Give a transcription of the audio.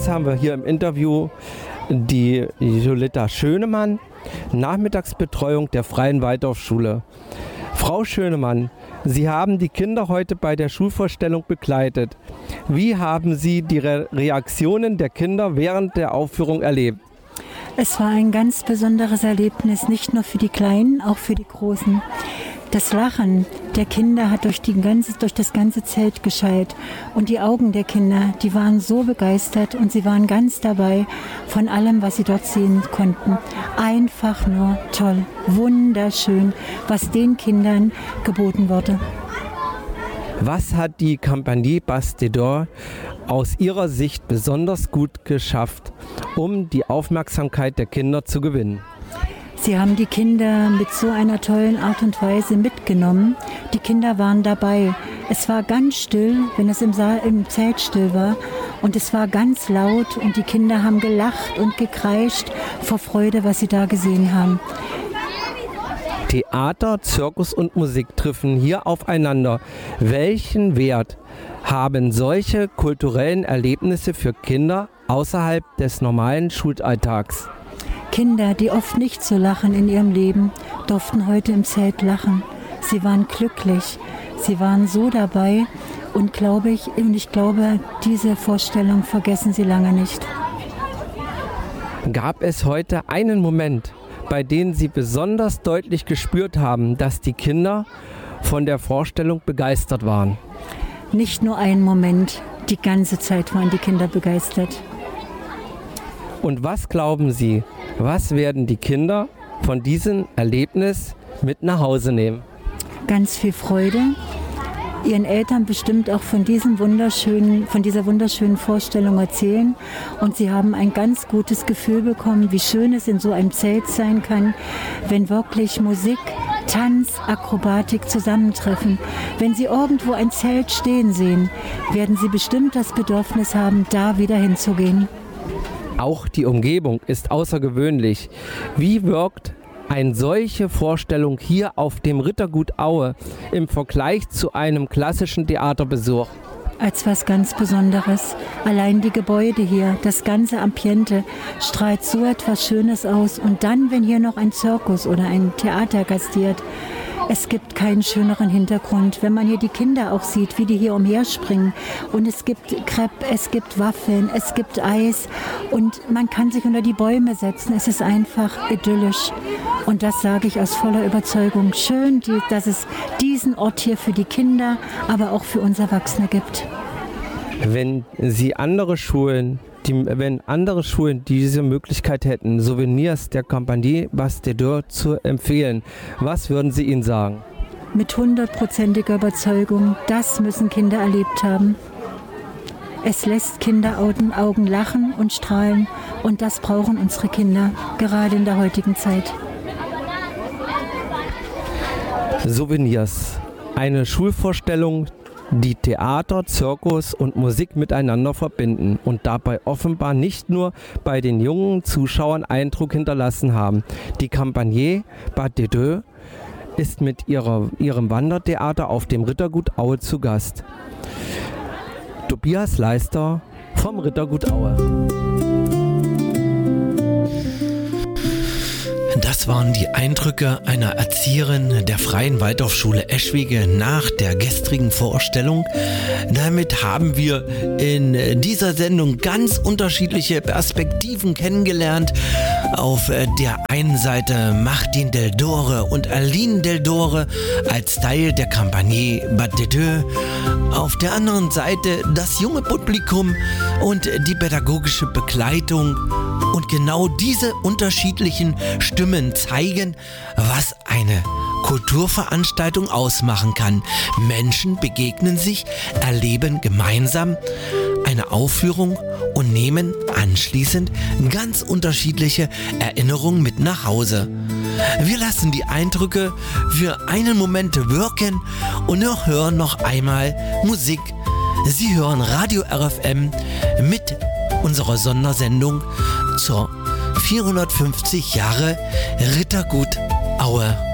jetzt haben wir hier im Interview die Jolita Schönemann, Nachmittagsbetreuung der Freien Waldorfschule. Frau Schönemann, Sie haben die Kinder heute bei der Schulvorstellung begleitet. Wie haben Sie die Reaktionen der Kinder während der Aufführung erlebt? Es war ein ganz besonderes Erlebnis, nicht nur für die Kleinen, auch für die Großen. Das Lachen der Kinder hat durch das ganze Zelt geschallt. Und die Augen der Kinder, die waren so begeistert und sie waren ganz dabei von allem, was sie dort sehen konnten. Einfach nur toll, wunderschön, was den Kindern geboten wurde. Was hat die Compagnie Bastidor aus Ihrer Sicht besonders gut geschafft, um die Aufmerksamkeit der Kinder zu gewinnen? Sie haben die Kinder mit so einer tollen Art und Weise mitgenommen. Die Kinder waren dabei. Es war ganz still, wenn es im Zelt still war. Und es war ganz laut und die Kinder haben gelacht und gekreischt vor Freude, was sie da gesehen haben. Theater, Zirkus und Musik treffen hier aufeinander. Welchen Wert haben solche kulturellen Erlebnisse für Kinder außerhalb des normalen Schulalltags? Kinder, die oft nicht so lachen in ihrem Leben, durften heute im Zelt lachen. Sie waren glücklich, sie waren so dabei und ich glaube, diese Vorstellung vergessen sie lange nicht. Gab es heute einen Moment, bei dem Sie besonders deutlich gespürt haben, dass die Kinder von der Vorstellung begeistert waren? Nicht nur einen Moment, die ganze Zeit waren die Kinder begeistert. Und was glauben Sie, was werden die Kinder von diesem Erlebnis mit nach Hause nehmen? Ganz viel Freude. Ihren Eltern bestimmt auch von dieser wunderschönen Vorstellung erzählen. Und sie haben ein ganz gutes Gefühl bekommen, wie schön es in so einem Zelt sein kann, wenn wirklich Musik, Tanz, Akrobatik zusammentreffen. Wenn sie irgendwo ein Zelt stehen sehen, werden sie bestimmt das Bedürfnis haben, da wieder hinzugehen. Auch die Umgebung ist außergewöhnlich. Wie wirkt eine solche Vorstellung hier auf dem Rittergut Aue im Vergleich zu einem klassischen Theaterbesuch? Als was ganz Besonderes. Allein die Gebäude hier, das ganze Ambiente strahlt so etwas Schönes aus. Und dann, wenn hier noch ein Zirkus oder ein Theater gastiert, es gibt keinen schöneren Hintergrund, wenn man hier die Kinder auch sieht, wie die hier umherspringen. Und es gibt Crepe, es gibt Waffeln, es gibt Eis und man kann sich unter die Bäume setzen. Es ist einfach idyllisch. Und das sage ich aus voller Überzeugung. Schön, dass es diesen Ort hier für die Kinder, aber auch für uns Erwachsene gibt. Wenn andere Schulen diese Möglichkeit hätten, Souvenirs der Compagnie Bastidor zu empfehlen, was würden Sie ihnen sagen? Mit 100%iger Überzeugung, das müssen Kinder erlebt haben. Es lässt Kinderaugen lachen und strahlen und das brauchen unsere Kinder, gerade in der heutigen Zeit. Souvenirs, eine Schulvorstellung, die Theater, Zirkus und Musik miteinander verbinden und dabei offenbar nicht nur bei den jungen Zuschauern Eindruck hinterlassen haben. Die Compagnie Bastidor ist mit ihrem Wandertheater auf dem Rittergut Aue zu Gast. Tobias Leister vom Rittergut Aue. Das waren die Eindrücke einer Erzieherin der Freien Waldorfschule Eschwege nach der gestrigen Vorstellung. Damit haben wir in dieser Sendung ganz unterschiedliche Perspektiven kennengelernt. Auf der einen Seite Martin Del Dore und Aline Del Dore als Teil der Compagnie Bastidor. Auf der anderen Seite das junge Publikum und die pädagogische Begleitung. Und genau diese unterschiedlichen Stimmen zeigen, was eine Kulturveranstaltung ausmachen kann. Menschen begegnen sich, erleben gemeinsam eine Aufführung und nehmen anschließend ganz unterschiedliche Erinnerungen mit nach Hause. Wir lassen die Eindrücke für einen Moment wirken und hören noch einmal Musik. Sie hören Radio RFM mit unserer Sondersendung zur 450 Jahre Rittergut Aue.